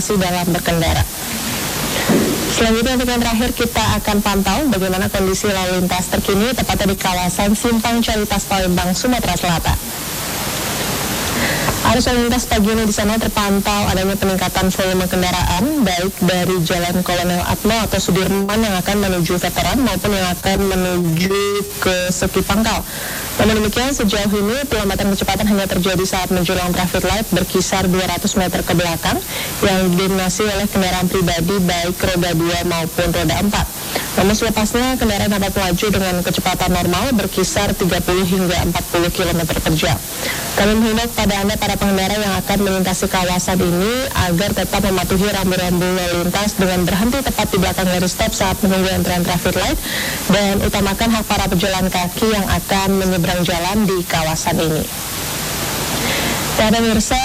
dalam berkendara. Selanjutnya untuk yang terakhir kita akan pantau bagaimana kondisi lalu lintas terkini tepatnya di kawasan Simpang Caritas Palembang, Sumatera Selatan. Arus lalu lintas pagi ini di sana terpantau adanya peningkatan volume kendaraan baik dari Jalan Kolonel Atmo atau Sudirman yang akan menuju Veteran maupun yang akan menuju ke Seki Pangkal. Namun demikian sejauh ini pelambatan kecepatan hanya terjadi saat menjelang traffic light berkisar 200 meter ke belakang yang didominasi oleh kendaraan pribadi baik roda 2 maupun roda 4. Namun selepasnya kendaraan dapat melaju dengan kecepatan normal berkisar 30 hingga 40 km per jam. Kami menghimbau kepada Anda para pengendara yang akan melintasi kawasan ini agar tetap mematuhi rambu-rambu lalu lintas dengan berhenti tepat di belakang garis stop saat menunggu antrean traffic light dan utamakan hak para pejalan kaki yang akan menyeberang jalan di kawasan ini. Dan pemirsa,